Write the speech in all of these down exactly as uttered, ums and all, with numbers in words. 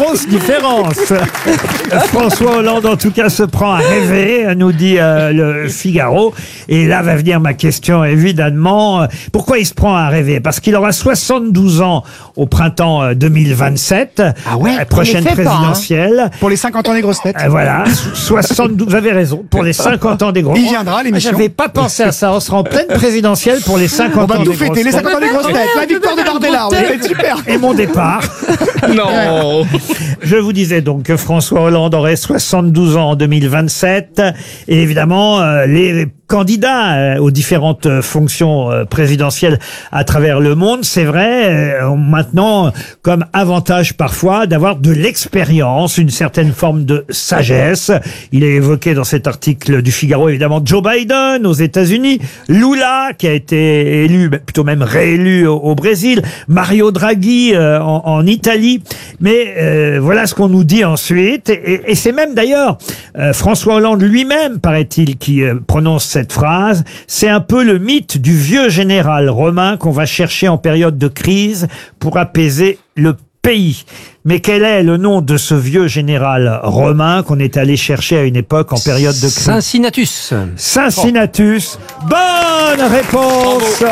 grosse différence. François Hollande, en tout cas, se prend à rêver, nous dit euh, le Figaro. Et là va venir ma question, évidemment. Pourquoi il se prend à rêver? Parce qu'il aura soixante-douze ans au printemps deux mille vingt-sept. Ah ouais, prochaine présidentielle. Pas, hein. Pour les cinquante ans des grosses têtes. Euh, voilà, soixante-douze, vous avez raison, pour les cinquante ans des grosses têtes. Il viendra, l'émission. J'avais pas pensé à ça, on sera en pleine présidentielle pour les cinquante ans des grosses têtes. On va tout fêter, les cinquante ans des grosses têtes, la victoire de Bardella, c'est super. Et mon départ. Non. Je vous disais donc que François Hollande aurait soixante-douze ans en deux mille vingt-sept. Et évidemment, euh, les candidats euh, aux différentes euh, fonctions euh, présidentielles à travers le monde, c'est vrai, euh, ont maintenant comme avantage parfois d'avoir de l'expérience, une certaine forme de sagesse. Il est évoqué dans cet article du Figaro, évidemment, Joe Biden aux États-Unis, Lula qui a été élu, plutôt même réélu au, au Brésil, Mario Draghi euh, en, en Italie. Mais euh, voilà ce qu'on nous dit ensuite. Et, et c'est même d'ailleurs euh, François Hollande lui-même, paraît-il, qui euh, prononce cette phrase. C'est un peu le mythe du vieux général romain qu'on va chercher en période de crise pour apaiser le pays. Mais quel est le nom de ce vieux général romain qu'on est allé chercher à une époque en période de crise? Cincinnatus. Cincinnatus. Bonne réponse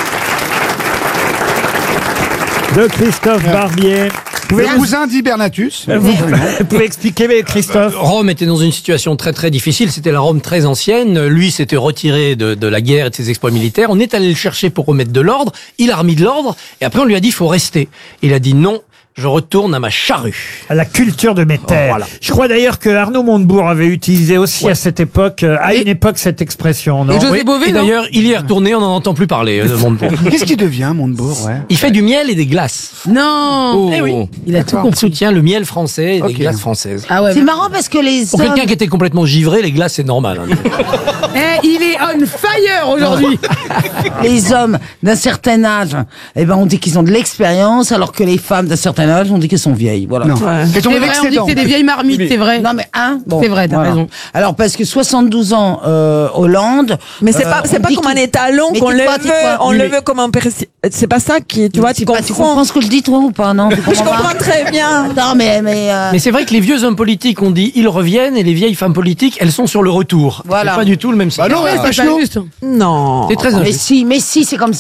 de Christophe Barbier. Le cousin d'Hibernatus. Vous, vous pouvez expliquer, mais Christophe? Rome était dans une situation très très difficile. C'était la Rome très ancienne. Lui s'était retiré de, de la guerre et de ses exploits militaires. On est allé le chercher pour remettre de l'ordre. Il a remis de l'ordre. Et après, on lui a dit, il faut rester. Il a dit non. Je retourne à ma charrue. À la culture de mes terres. Oh, voilà. Je crois d'ailleurs que Arnaud Montebourg avait utilisé aussi ouais. à cette époque, euh, à et une époque, cette expression, non? Et, oui. Beauvais, et d'ailleurs, il y est retourné, on n'en entend plus parler, euh, de Montebourg. Qu'est-ce qu'il devient, Montebourg, ouais. Il fait du miel et des glaces. Non! Oh. Eh oui. Il a tout compris. Il soutient le miel français et okay. des glaces françaises. Ah ouais, c'est marrant parce que les Pour hommes... quelqu'un qui était complètement givré, les glaces, c'est normal. Hein. Eh, il est on fire aujourd'hui. Les hommes d'un certain âge, eh ben, on dit qu'ils ont de l'expérience, alors que les femmes d'un certain âge, on dit qu'elles sont vieilles. Voilà. Non. Ouais. C'est vrai, on dit que c'est des vieilles marmites, oui. C'est vrai. Non mais hein, bon, c'est vrai, t'as voilà. raison. Alors parce que soixante-douze ans, euh, Hollande. Mais c'est euh, pas, c'est pas comme un étalon qu'on le veut, on le veut comme un président. C'est pas ça qui, tu vois, tu pas, comprends. Tu comprends ce que je dis toi ou pas, non? Je comprends très bien. Non mais mais. Euh... Mais c'est vrai que les vieux hommes politiques, on dit ils reviennent, et les vieilles femmes politiques, elles sont sur le retour. Voilà. C'est pas du tout le même. Bah non, ouais, c'est pas juste. Non. C'est très injuste. Mais si, mais si, c'est comme ça.